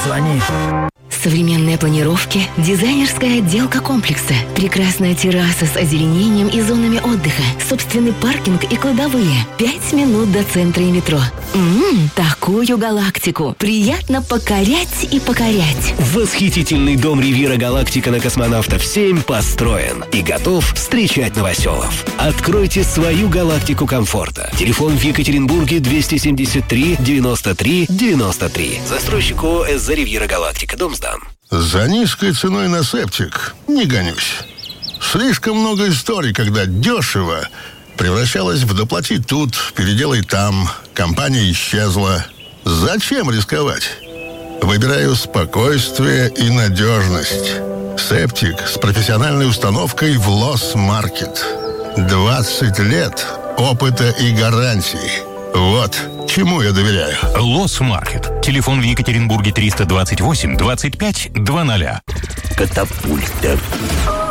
Звони. Современные планировки, дизайнерская отделка комплекса, прекрасная терраса с озеленением и зонами отдыха, собственный паркинг и кладовые. 5 минут до центра и метро. Такую галактику приятно покорять и покорять. Восхитительный дом «Ривьера Галактика» на Космонавтов 7 построен и готов встречать новоселов. Откройте свою галактику комфорта. Телефон в Екатеринбурге 273 93 93. Застройщик ООО «СЗ Ривьера Галактика». Дом сдан. За низкой ценой на септик не гонюсь. Слишком много историй, когда дешево превращалось в «доплати тут, переделай там», компания исчезла. Зачем рисковать? Выбираю спокойствие и надежность. Септик с профессиональной установкой в Лос-Маркет. 20 лет опыта и гарантий. Вот чему я доверяю. Лос-Маркет. Телефон в Екатеринбурге 328 25 00. Катапульта.